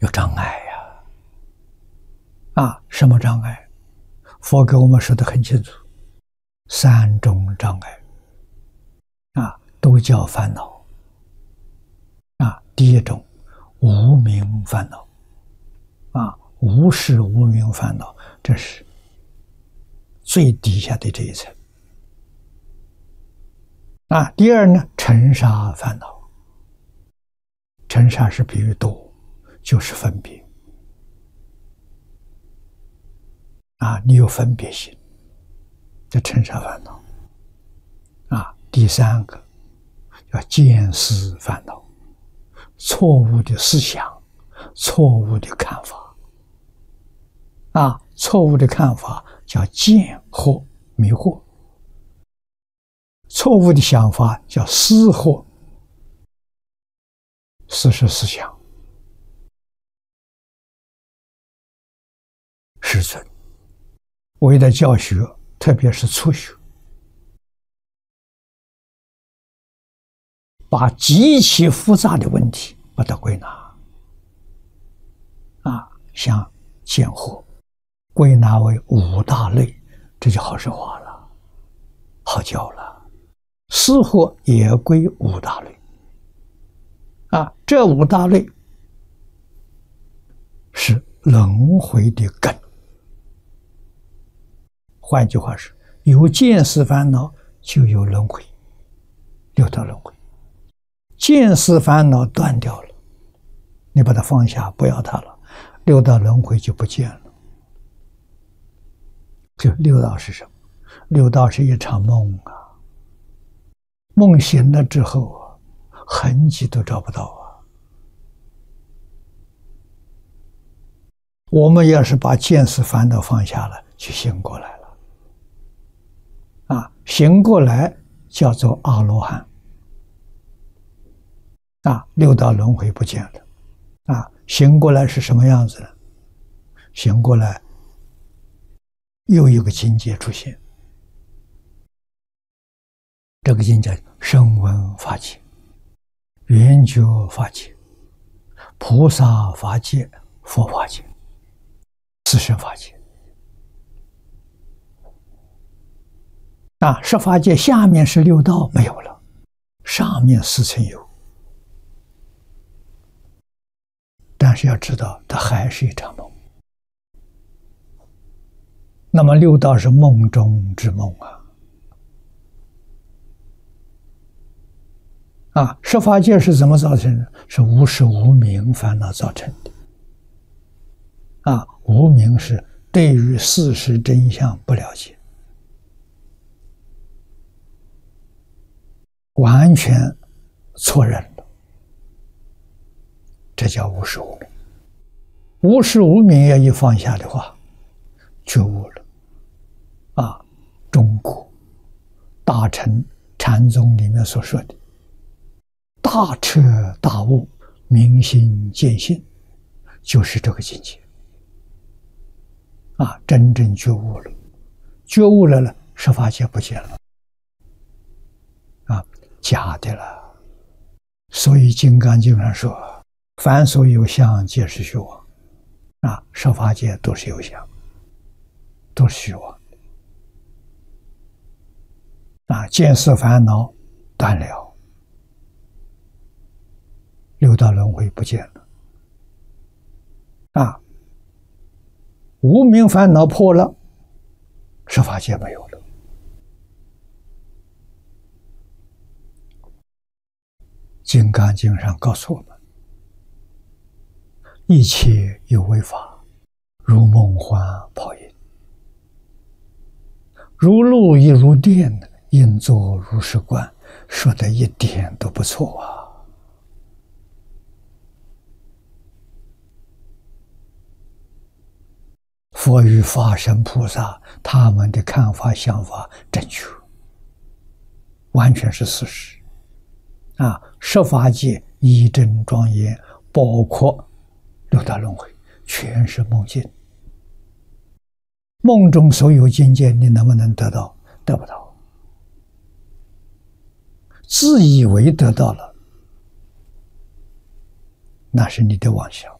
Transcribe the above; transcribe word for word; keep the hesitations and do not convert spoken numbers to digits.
有障碍呀！啊，什么障碍？佛给我们说的很清楚，三种障碍啊，都叫烦恼啊。第一种，无明烦恼啊，无事无明烦恼，这是最底下的这一层啊。第二呢，尘沙烦恼，尘沙是比喻多，就是分别啊，你有分别心，这尘沙烦恼啊。第三个叫见思烦恼，错误的思想，错误的看法啊，错误的看法叫见惑迷惑，错误的想法叫思惑，思是思想，师尊为了教学，特别是初学，把极其复杂的问题把它归纳啊，像见惑归纳为五大类，这就好说话了，好教了。思惑也归五大类啊，这五大类是轮回的根。换句话说，有见思烦恼就有轮回，六道轮回。见思烦恼断掉了，你把它放下，不要它了，六道轮回就不见了。就六道是什么？六道是一场梦啊，梦醒了之后啊，痕迹都找不到啊。我们要是把见思烦恼放下了，就醒过来了啊，醒过来叫做阿罗汉啊，六道轮回不见了啊。醒过来是什么样子呢？醒过来又有个境界出现，这个境界声闻法界、圆觉法界、菩萨法界、佛法界、四圣法界啊。十法界下面是六道没有了，上面四层有，但是要知道它还是一场梦。那么六道是梦中之梦啊！啊，十法界是怎么造成的？是无始无明烦恼造成的。啊，无明是对于事实真相不了解，完全错认了，这叫无始无明。无始无明要一放下的话，觉悟了。啊，中国大乘禅宗里面所说的大彻大悟、明心见性，就是这个境界啊，真正觉悟了，觉悟了了，十法界不见了啊，假的了。所以《金刚经》上说：“凡所有相，皆是虚妄。”啊，十法界都是有相，都是虚妄。啊，见思烦恼断了，六道轮回不见了。啊，无明烦恼破了，十法界没有了。金刚经上告诉我们：一切有为法，如梦幻泡影，如露亦如电，应作如是观。说的一点都不错啊！佛与法身菩萨他们的看法想法正确，完全是事实啊！十法界一真庄严，包括六道轮回，全是梦境。梦中所有境界，你能不能得到？得不到。自以为得到了，那是你的妄想。